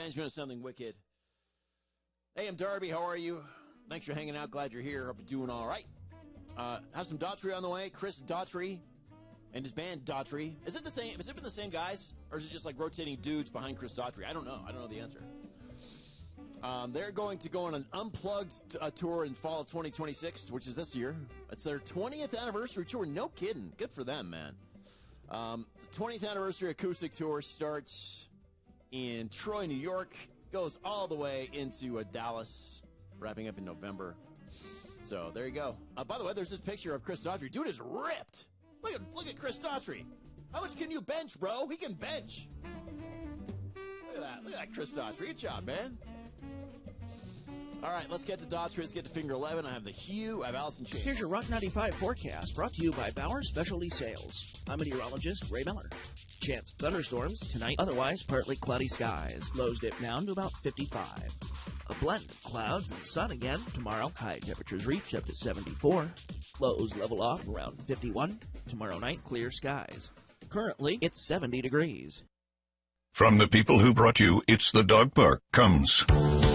reminds me of something wicked. Hey, I'm Darby. How are you? Thanks for hanging out. Glad you're here. Hope you're doing all right. Have some Daughtry on the way. Chris Daughtry and his band Daughtry. Is it the same? Has it been the same guys, or is it just like rotating dudes behind Chris Daughtry? I don't know. I don't know the answer. They're going to go on an unplugged tour in fall of 2026, which is this year. It's their 20th anniversary tour. No kidding. Good for them, man. The 20th anniversary acoustic tour starts in Troy, New York, goes all the way into Dallas, wrapping up in November. So there you go. By the way, there's this picture of Chris Daughtry. Dude is ripped. Look at Chris Daughtry. How much can you bench, bro? He can bench. Look at that. Look at that, Chris Daughtry. Good job, man. All right, let's get to Daughtry. Let's get to Finger 11. I have the Hue. I have Allison Chase. Here's your Rock 95 forecast, brought to you by Bauer Specialty Sales. I'm meteorologist Ray Miller. Chance of thunderstorms tonight, otherwise partly cloudy skies. Lows dip down to about 55. A blend of clouds and sun again tomorrow. High temperatures reach up to 74. Lows level off around 51. Tomorrow night, clear skies. Currently, it's 70 degrees. From the people who brought you It's the Dog Park comes